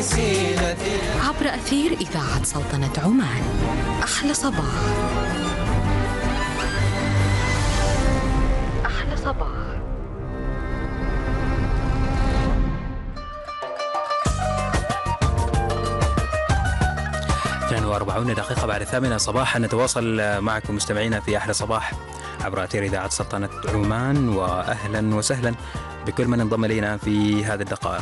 عبر أثير إذاعة سلطنة عمان. أحلى صباح. أحلى صباح. 42 دقيقة بعد 8 صباحا نتواصل معكم مستمعينا في أحلى صباح عبر أثير إذاعة سلطنة عمان، وأهلا وسهلا بكل من انضم إلينا في هذه الدقائق.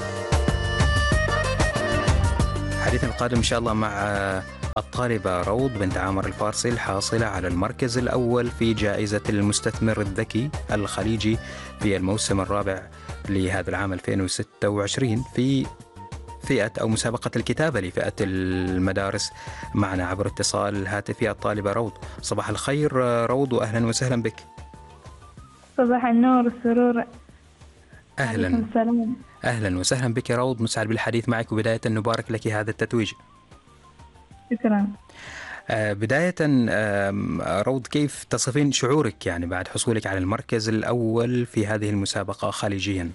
حديثنا القادم إن شاء الله مع الطالبة روض بنت عامر الفارسي الحاصلة على المركز الأول في جائزة المستثمر الذكي الخليجي في الموسم الرابع لهذا العام 2026 في فئة أو مسابقة الكتابة لفئة المدارس. معنا عبر اتصال هاتفي الطالبة روض. صباح الخير روض وأهلا وسهلا بك. صباح النور والسرور. أهلا أهلا وسهلا بك روض، مسعد بالحديث معك. وبداية نبارك لك هذا التتويج. شكرا. بداية روض، كيف تصفين شعورك يعني بعد حصولك على المركز الأول في هذه المسابقة خليجيا؟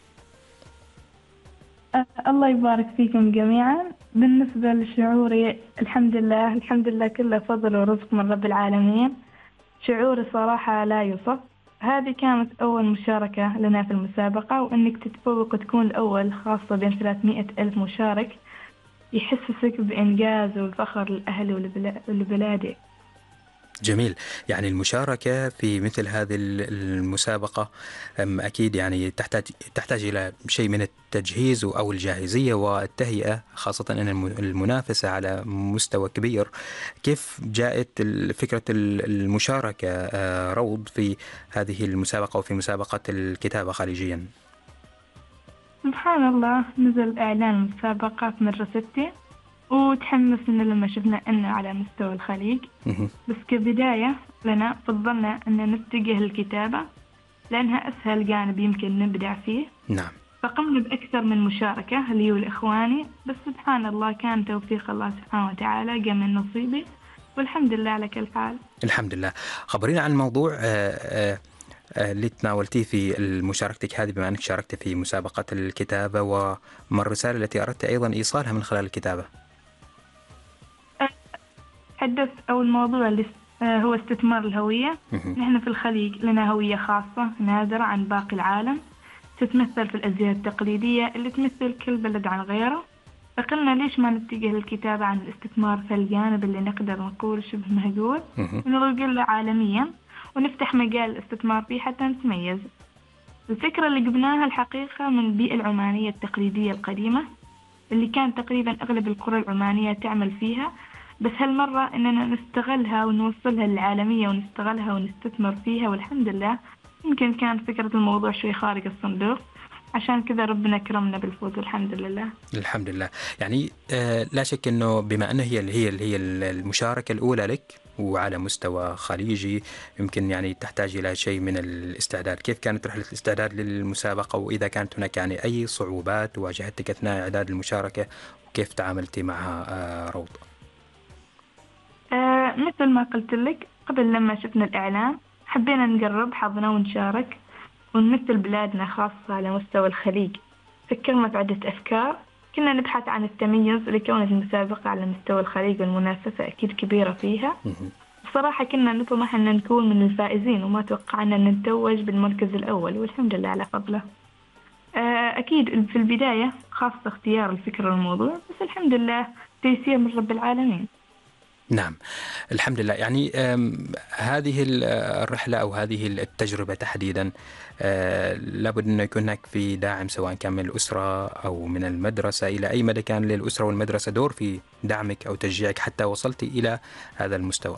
الله يبارك فيكم جميعا. بالنسبة لشعوري الحمد لله كله فضل ورزق من رب العالمين. شعوري صراحة لا يوصف. هذه كانت أول مشاركة لنا في المسابقة، وأنك تتفوق وتكون الأول خاصة بين 300 ألف مشارك يحسسك بإنجاز والفخر لأهلي ولبلادي. جميل. يعني المشاركة في مثل هذه المسابقة أكيد يعني تحتاج إلى شيء من التجهيز أو الجاهزية والتهيئة، خاصة أن المنافسة على مستوى كبير. كيف جاءت فكرة المشاركة روض في هذه المسابقة وفي مسابقة الكتابة خارجيا؟ سبحان الله، نزل إعلان المسابقة في مدرستي وتحمسنا لما شفنا أنه على مستوى الخليج. بس كبداية لنا فضلنا أن نتجه للكتابة لأنها أسهل جانب يمكن نبدع فيه. نعم. فقمنا بأكثر من مشاركة لي والإخواني، بس سبحان الله كان توفيق الله سبحانه وتعالى جاء من نصيبي، والحمد لله على كل حال. الحمد لله. خبرينا عن الموضوع اللي تناولتيه في مشاركتك هذه، بما أنك شاركت في مسابقة الكتابة، وما الرسالة التي أردت أيضا إيصالها من خلال الكتابة؟ حدث أول موضوع اللي هو استثمار الهوية. نحن في الخليج لنا هوية خاصة نادرة عن باقي العالم، تتمثل في الأزياء التقليدية اللي تمثل كل بلد عن غيره. فقلنا ليش ما نتجه للكتابة عن الاستثمار في الجانب اللي نقدر نقول شبه مهجور ونقول له عالميا، ونفتح مجال الاستثمار فيه حتى نتميز. الفكرة اللي جبناها الحقيقة من البيئة العمانية التقليدية القديمة اللي كان تقريبا أغلب القرى العمانية تعمل فيها، بس هالمرة إننا نستغلها ونوصلها للعالمية ونستغلها ونستثمر فيها، والحمد لله يمكن كانت فكرة الموضوع شوي خارج الصندوق، عشان كذا ربنا كرمنا بالفوز والحمد لله. الحمد لله. يعني لا شك إنه بما أنه هي المشاركة الأولى لك وعلى مستوى خليجي، يمكن يعني تحتاج إلى شيء من الاستعداد. كيف كانت رحلة الاستعداد للمسابقة، وإذا كانت هناك يعني أي صعوبات واجهتك أثناء إعداد المشاركة، وكيف تعاملتي معها روض؟ مثل ما قلت لك قبل، لما شفنا الإعلان حبينا نقرب حظنا ونشارك ونمثل بلادنا خاصة على مستوى الخليج. فكرنا في عدة أفكار، كنا نبحث عن التميز لكون المسابقة على مستوى الخليج والمنافسة أكيد كبيرة فيها. بصراحة كنا نطمح أن نكون من الفائزين، وما توقعنا أن نتوج بالمركز الأول، والحمد لله على فضله. أكيد في البداية خاصة اختيار الفكرة والموضوع، بس الحمد لله تيسير من رب العالمين. نعم الحمد لله. يعني هذه الرحلة أو هذه التجربة تحديدا لابد أن يكون هناك في داعم، سواء كان من الأسرة أو من المدرسة. إلى أي مدى كان للأسرة والمدرسة دور في دعمك أو تشجيعك حتى وصلت إلى هذا المستوى؟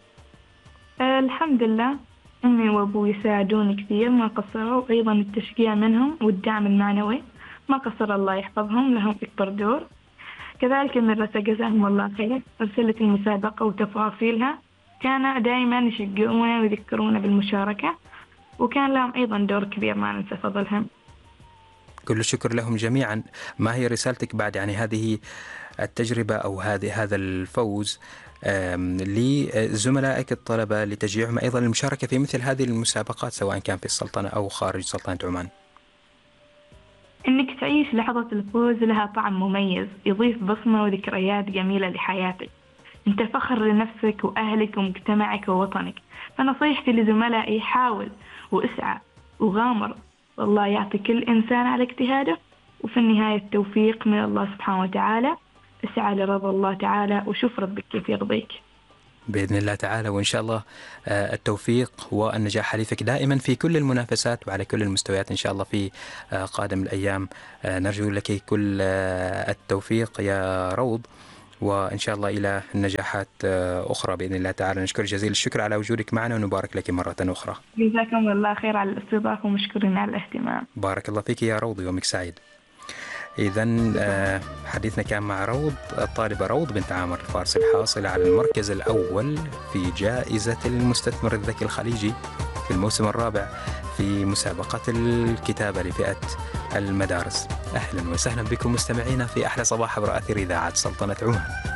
الحمد لله أمي وأبوي يساعدوني كثير، ما قصروا. أيضا التشجيع منهم والدعم المعنوي ما قصر، الله يحفظهم، لهم أكبر دور. كذلك المدرسة جزاهم الله خير، أرسلت المسابقة وتفاصيلها، كانوا دائما يشجعونا ويذكرونا بالمشاركة، وكان لهم أيضا دور كبير ما ننسى فضلهم. كل الشكر لهم جميعا. ما هي رسالتك بعد يعني هذه التجربة أو هذا الفوز لزملائك الطلبة لتشجيعهم أيضا المشاركة في مثل هذه المسابقات، سواء كان في السلطنة أو خارج سلطنة عمان؟ إنك تعيش لحظة الفوز لها طعم مميز يضيف بصمة وذكريات جميلة لحياتك. أنت فخر لنفسك وأهلك ومجتمعك ووطنك. فنصيحتي لزملائي: حاول واسعى وغامر، والله يعطي كل إنسان على اجتهاده، وفي النهاية التوفيق من الله سبحانه وتعالى. اسعى لرضا الله تعالى وشوف ربك كيف يرضيك. بإذن الله تعالى، وإن شاء الله التوفيق والنجاح حليفك دائما في كل المنافسات وعلى كل المستويات إن شاء الله في قادم الأيام. نرجو لك كل التوفيق يا روض، وإن شاء الله إلى النجاحات أخرى بإذن الله تعالى. نشكر جزيل الشكر على وجودك معنا ونبارك لك مرة أخرى. جزاكم الله خير على الاستضافة ومشكورين على الاهتمام. بارك الله فيك يا روض، يومك سعيد. إذن حديثنا كان مع روض، الطالبة روض بنت عامر الفارسي الحاصلة على المركز الأول في جائزة المستثمر الذكي الخليجي في الموسم الرابع في مسابقة الكتابة لفئة المدارس. أهلا وسهلا بكم مستمعينا في أحلى صباح عبر أثير إذاعة سلطنة عمان.